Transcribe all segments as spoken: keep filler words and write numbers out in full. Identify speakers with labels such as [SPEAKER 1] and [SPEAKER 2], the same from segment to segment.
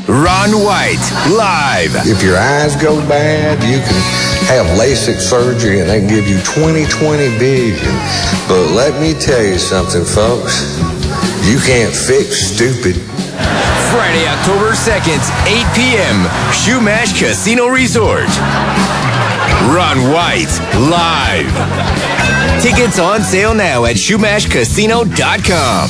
[SPEAKER 1] Ron White, live.
[SPEAKER 2] If your eyes go bad, you can have LASIK surgery and they can give you twenty twenty vision. But let me tell you something, folks. You can't fix stupid.
[SPEAKER 1] Friday, October second, eight p.m., Shumash Casino Resort. Ron White, live. Tickets on sale now at shumash casino dot com.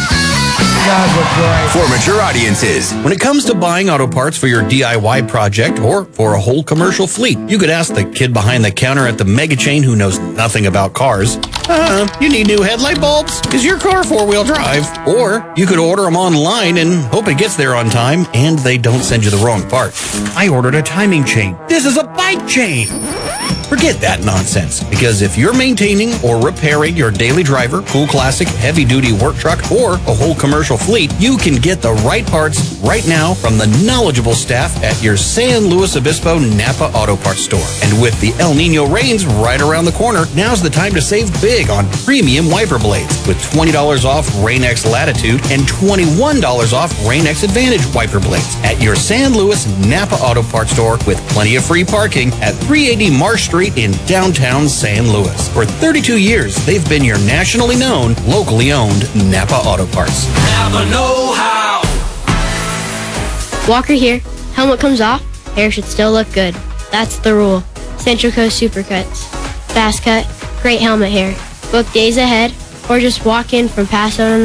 [SPEAKER 1] For mature audiences.
[SPEAKER 3] When it comes to buying auto parts for your D I Y project or for a whole commercial fleet, you could ask the kid behind the counter at the mega chain who knows nothing about cars. Uh, you need new headlight bulbs? Is your car four-wheel drive? Or you could order them online and hope it gets there on time and they don't send you the wrong part. I ordered a timing chain. This is a bike chain. Forget that nonsense, because if you're maintaining or repairing your daily driver, cool classic, heavy-duty work truck, or a whole commercial fleet, you can get the right parts right now from the knowledgeable staff at your San Luis Obispo Napa Auto Parts store. And with the El Nino rains right around the corner, now's the time to save big on premium wiper blades with twenty dollars off Rain-X Latitude and twenty-one dollars off Rain-X Advantage wiper blades at your San Luis Napa Auto Parts store with plenty of free parking at three eighty Marsh Street in downtown San Luis. For thirty-two years, they've been your nationally known, locally owned Napa Auto Parts.
[SPEAKER 4] Napa know-how.
[SPEAKER 5] Walker here. Helmet comes off, hair should still look good. That's the rule. Central Coast Supercuts. Fast cut, great helmet hair. Book days ahead, or just walk in from Paso to